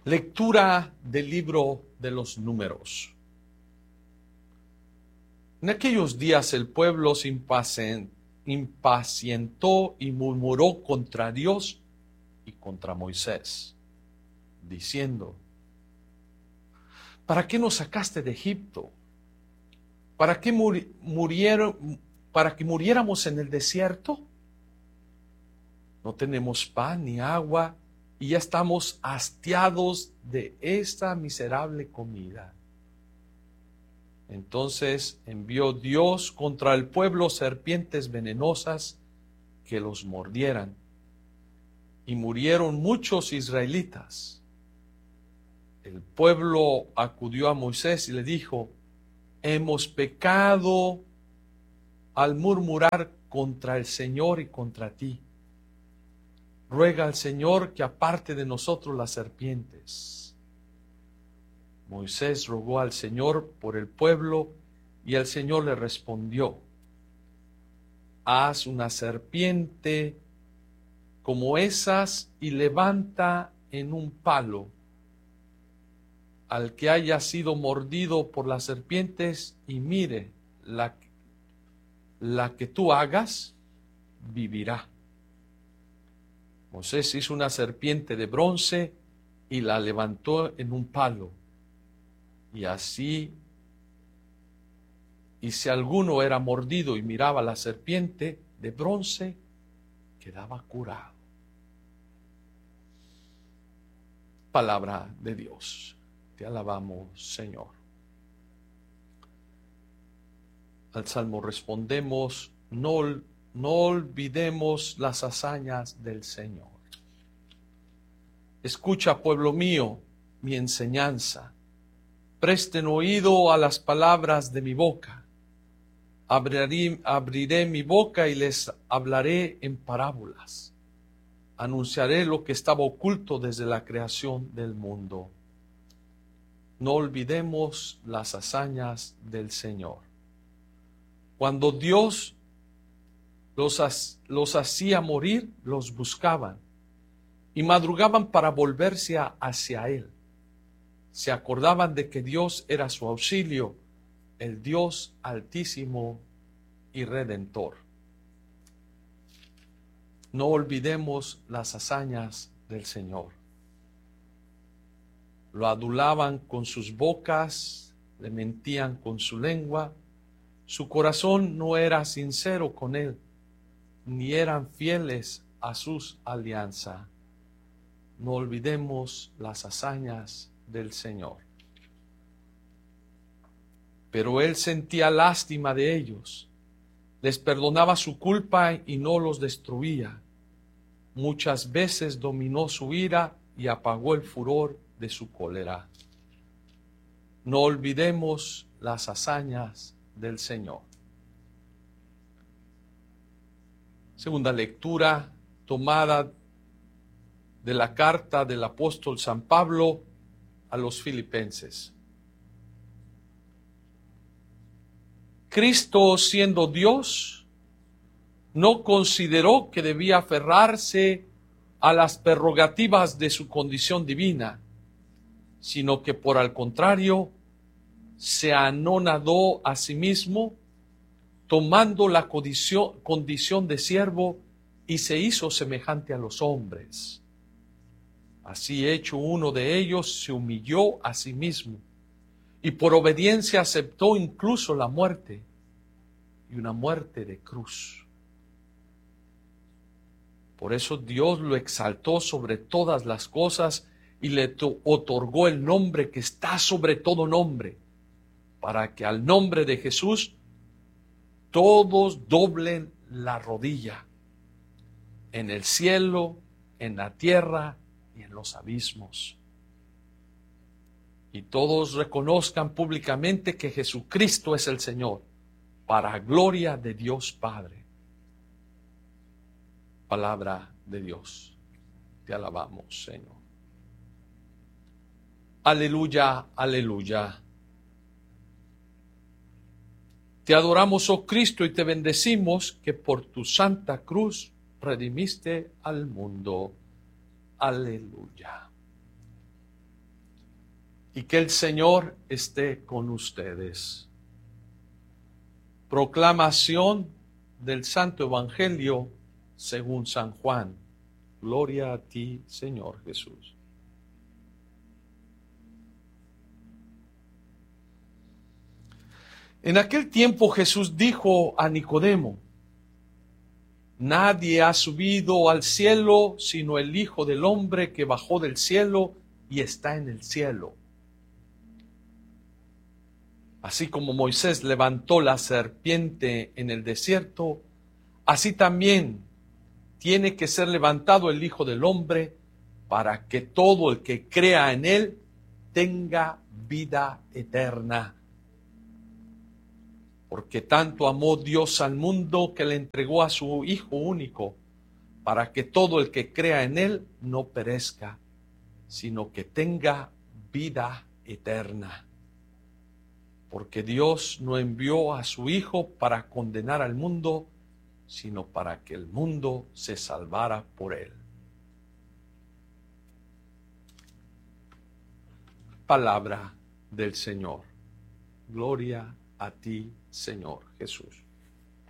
Lectura del libro de los Números. En aquellos días el pueblo se impacientó y murmuró contra Dios y contra Moisés, diciendo: ¿para qué nos sacaste de Egipto? ¿Para que muriéramos en el desierto? No tenemos pan ni agua y ya estamos hastiados de esta miserable comida. Entonces envió Dios contra el pueblo serpientes venenosas que los mordieran, y murieron muchos israelitas. El pueblo acudió a Moisés y le dijo: hemos pecado al murmurar contra el Señor y contra ti. Ruega al Señor que aparte de nosotros las serpientes. Moisés rogó al Señor por el pueblo y el Señor le respondió: haz una serpiente como esas y levanta en un palo al que haya sido mordido por las serpientes, y mire, la que tú hagas vivirá. Moisés hizo una serpiente de bronce y la levantó en un palo. Y así, y si alguno era mordido y miraba la serpiente de bronce, quedaba curado. Palabra de Dios. Te alabamos, Señor. Al Salmo respondemos: no olvidemos las hazañas del Señor. Escucha, pueblo mío, mi enseñanza. Presten oído a las palabras de mi boca. Abriré mi boca y les hablaré en parábolas. Anunciaré lo que estaba oculto desde la creación del mundo. No olvidemos las hazañas del Señor. Cuando Dios los hacía morir, los buscaban y madrugaban para volverse hacia Él. Se acordaban de que Dios era su auxilio, el Dios altísimo y redentor. No olvidemos las hazañas del Señor. Lo adulaban con sus bocas, le mentían con su lengua. Su corazón no era sincero con Él, ni eran fieles a sus alianzas. No olvidemos las hazañas del Señor. Pero Él sentía lástima de ellos, les perdonaba su culpa y no los destruía. Muchas veces dominó su ira y apagó el furor de su cólera. No olvidemos las hazañas del Señor. Segunda lectura tomada de la carta del apóstol San Pablo a los Filipenses. Cristo, siendo Dios, no consideró que debía aferrarse a las prerrogativas de su condición divina, sino que por el contrario se anonadó a sí mismo, tomando la condición de siervo, y se hizo semejante a los hombres. Así hecho uno de ellos, se humilló a sí mismo, y por obediencia aceptó incluso la muerte, y una muerte de cruz. Por eso Dios lo exaltó sobre todas las cosas y le otorgó el nombre que está sobre todo nombre, para que al nombre de Jesús todos doblen la rodilla, en el cielo, en la tierra y en los abismos. Y todos reconozcan públicamente que Jesucristo es el Señor, para gloria de Dios Padre. Palabra de Dios. Te alabamos, Señor. Aleluya, aleluya. Te adoramos, oh Cristo, y te bendecimos que por tu santa cruz redimiste al mundo. Aleluya. y que el Señor esté con ustedes. Proclamación del Santo Evangelio según San Juan. Gloria a ti, Señor Jesús. En aquel tiempo Jesús dijo a Nicodemo: nadie ha subido al cielo sino el Hijo del Hombre que bajó del cielo y está en el cielo. Así como Moisés levantó la serpiente en el desierto, así también tiene que ser levantado el Hijo del Hombre para que todo el que crea en él tenga vida eterna. Porque tanto amó Dios al mundo que le entregó a su Hijo único, para que todo el que crea en él no perezca, sino que tenga vida eterna. Porque Dios no envió a su Hijo para condenar al mundo, sino para que el mundo se salvara por él. Palabra del Señor. Gloria a ti, Señor Jesús.